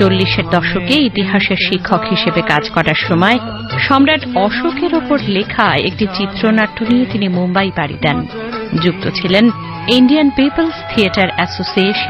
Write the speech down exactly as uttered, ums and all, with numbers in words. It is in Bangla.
চল্লিশের দশকে ইতিহাসের শিক্ষক হিসেবে কাজ করার সময় সম্রাট অশোকের ওপর লেখা একটি চিত্রনাট্য নিয়ে তিনি মুম্বাই পাড়ি দেন। যুক্ত ছিলেন ইন্ডিয়ান পিপলস থিয়েটার অ্যাসোসিয়েশন